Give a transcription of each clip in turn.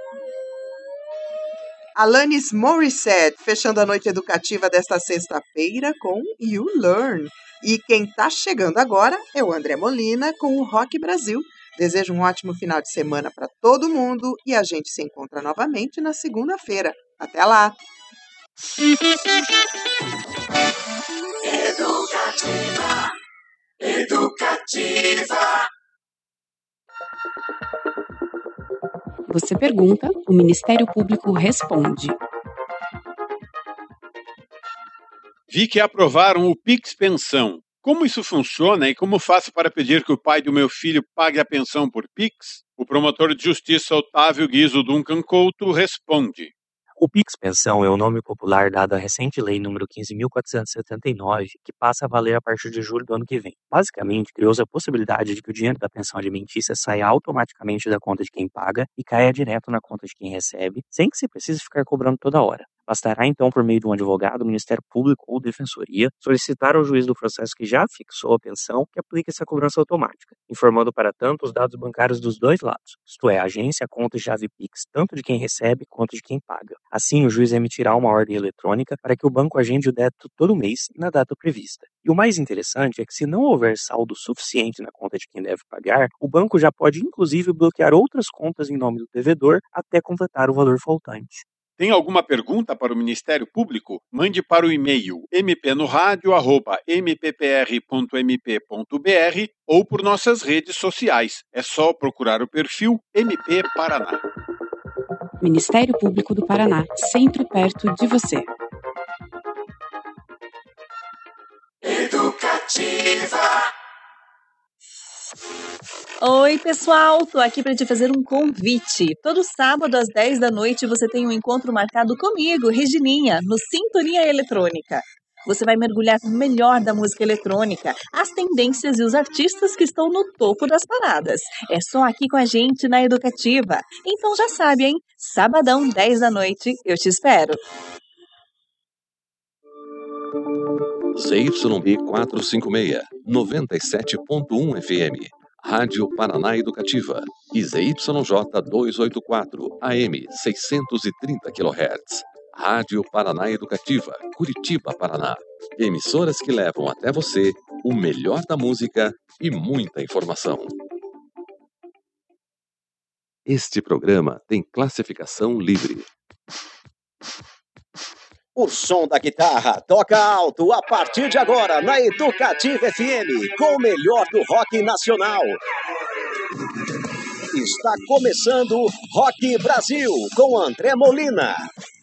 Alanis Morissette, fechando a noite educativa desta sexta-feira com You Learn. E quem tá chegando agora é o André Molina com o Rock Brasil. Desejo um ótimo final de semana para todo mundo e a gente se encontra novamente na segunda-feira. Até lá! Educativa, educativa. Você pergunta, o Ministério Público responde. Vi que aprovaram o Pix Pensão. Como isso funciona e como faço para pedir que o pai do meu filho pague a pensão por Pix? O promotor de justiça Otávio Guizo Duncan Couto responde. O Pix Pensão é o nome popular dado à recente lei número 15.479, que passa a valer a partir de julho do ano que vem. Basicamente, criou-se a possibilidade de que o dinheiro da pensão alimentícia saia automaticamente da conta de quem paga e caia direto na conta de quem recebe, sem que se precise ficar cobrando toda hora. Bastará, então, por meio de um advogado, Ministério Público ou Defensoria, solicitar ao juiz do processo que já fixou a pensão que aplique essa cobrança automática, informando para tanto os dados bancários dos dois lados, isto é, a agência, conta e chave Pix, tanto de quem recebe quanto de quem paga. Assim, o juiz emitirá uma ordem eletrônica para que o banco agende o débito todo mês e na data prevista. E o mais interessante é que, se não houver saldo suficiente na conta de quem deve pagar, o banco já pode, inclusive, bloquear outras contas em nome do devedor até completar o valor faltante. Tem alguma pergunta para o Ministério Público? Mande para o e-mail mpnoradio@mppr.mp.br ou por nossas redes sociais. É só procurar o perfil MP Paraná. Ministério Público do Paraná, sempre perto de você. Educativa. Oi, pessoal! Tô aqui para te fazer um convite. Todo sábado às 10 da noite você tem um encontro marcado comigo, Regininha, no Sintonia Eletrônica. Você vai mergulhar no melhor da música eletrônica, as tendências e os artistas que estão no topo das paradas. É só aqui com a gente na Educativa. Então já sabe, hein? Sabadão, 10 da noite, eu te espero. ZYB 456, 97.1 FM. Rádio Paraná Educativa. E ZYJ 284, AM 630 kHz. Rádio Paraná Educativa, Curitiba, Paraná. Emissoras que levam até você o melhor da música e muita informação. Este programa tem classificação livre. O som da guitarra toca alto a partir de agora na Educativa FM, com o melhor do rock nacional. Está começando Rock Brasil, com André Molina.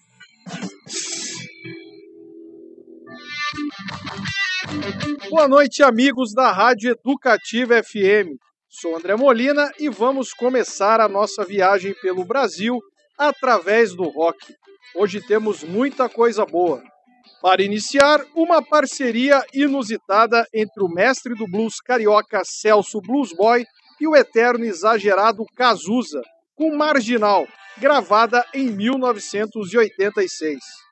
Boa noite, amigos da Rádio Educativa FM. Sou André Molina e vamos começar a nossa viagem pelo Brasil através do rock. Hoje temos muita coisa boa. Para iniciar, uma parceria inusitada entre o mestre do blues carioca Celso Blues Boy e o eterno exagerado Cazuza, com Marginal, gravada em 1986.